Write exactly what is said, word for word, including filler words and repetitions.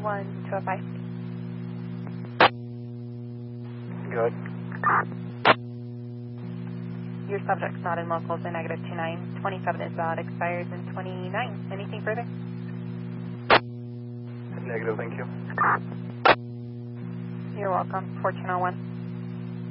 one two oh five. Good. Your subject's not in locals, a negative two nine. twenty-seven is out, expires in twenty-nine. Anything further? Negative, thank you. You're welcome. fourteen oh one.